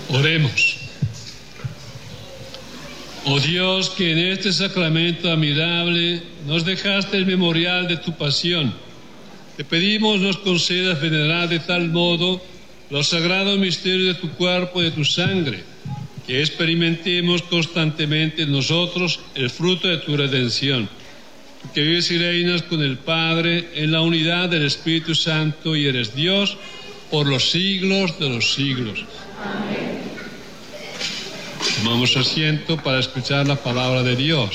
Oremos. Oh Dios, que en este sacramento admirable nos dejaste el memorial de tu pasión, te pedimos nos concedas venerar de tal modo los sagrados misterios de tu cuerpo y de tu sangre, que experimentemos constantemente en nosotros el fruto de tu redención. Tú que vives y reinas con el Padre en la unidad del Espíritu Santo y eres Dios por los siglos de los siglos. Amén. Tomamos asiento para escuchar la palabra de Dios.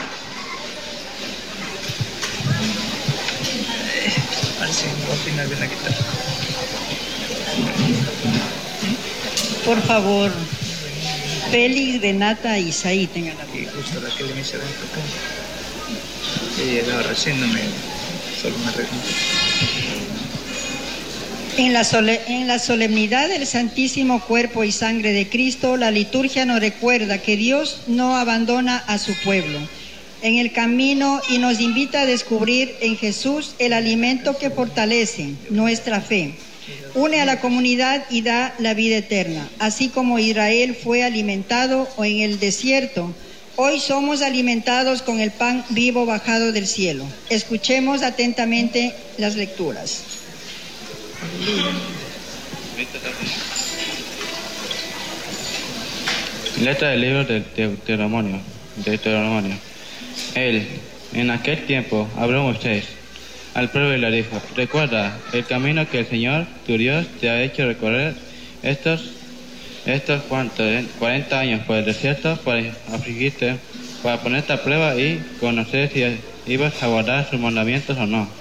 Por favor, Félix, Renata y Isaí tengan la palabra. Justo la que le mencioné acá. Ella llegaba recién, solo una pregunta. En la solemnidad del Santísimo Cuerpo y Sangre de Cristo, la liturgia nos recuerda que Dios no abandona a su pueblo en el camino y nos invita a descubrir en Jesús el alimento que fortalece nuestra fe, une a la comunidad y da la vida eterna. Así como Israel fue alimentado en el desierto, hoy somos alimentados con el pan vivo bajado del cielo. Escuchemos atentamente las lecturas. Letra del libro del Deuteronomio. Él, en aquel tiempo, habló Moisés al pueblo y le dijo: recuerda el camino que el Señor, tu Dios, te ha hecho recorrer estos 40 años por el desierto para afligirte, para ponerte a prueba y conocer si ibas a guardar sus mandamientos o no.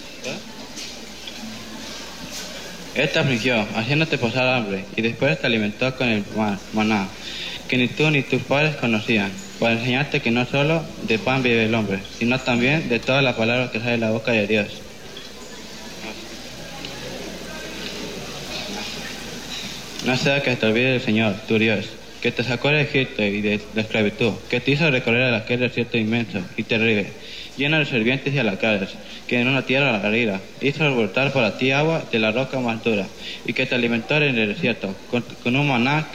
Él te afligió, haciéndote pasar hambre, y después te alimentó con el maná, que ni tú ni tus padres conocían, para enseñarte que no solo de pan vive el hombre, sino también de toda la palabra que sale de la boca de Dios. No sea que te olvide el Señor, tu Dios, que te sacó de Egipto y de la esclavitud, que te hizo recorrer aquel desierto inmenso y terrible, lleno de serpientes y alacranes, que en una tierra árida hizo brotar para ti agua de la roca más dura, y que te alimentó en el desierto con un maná